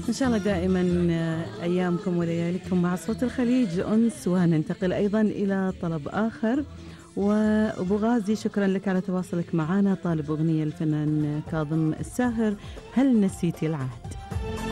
إن شاء الله دائما أيامكم ولياليكم مع صوت الخليج أنس. وننتقل أيضا إلى طلب آخر. وأبو غازي شكرا لك على تواصلك معنا. طالب أغنية الفنان كاظم الساهر، هل نسيتي العهد؟